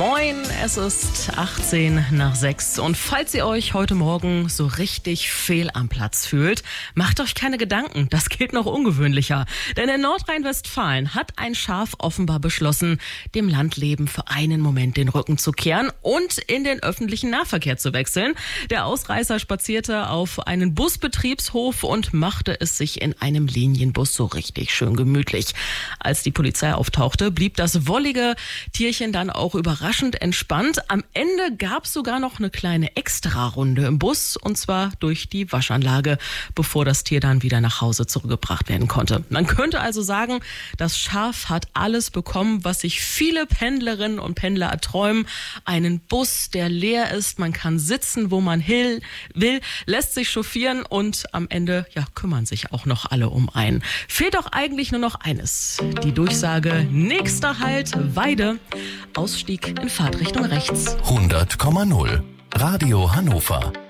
Moin, es ist 18:06 und falls ihr euch heute Morgen so richtig fehl am Platz fühlt, macht euch keine Gedanken, das geht noch ungewöhnlicher. Denn in Nordrhein-Westfalen hat ein Schaf offenbar beschlossen, dem Landleben für einen Moment den Rücken zu kehren und in den öffentlichen Nahverkehr zu wechseln. Der Ausreißer spazierte auf einen Busbetriebshof und machte es sich in einem Linienbus so richtig schön gemütlich. Als die Polizei auftauchte, blieb das wollige Tierchen dann auch überraschend entspannt. Am Ende gab es sogar noch eine kleine Extrarunde im Bus, und zwar durch die Waschanlage, bevor das Tier dann wieder nach Hause zurückgebracht werden konnte. Man könnte also sagen, das Schaf hat alles bekommen, was sich viele Pendlerinnen und Pendler erträumen. Einen Bus, der leer ist, man kann sitzen, wo man will, lässt sich chauffieren und am Ende kümmern sich auch noch alle um einen. Fehlt doch eigentlich nur noch eines. Die Durchsage: nächster Halt, Weide. Ausstieg in Fahrtrichtung rechts. 100,0 Radio Hannover.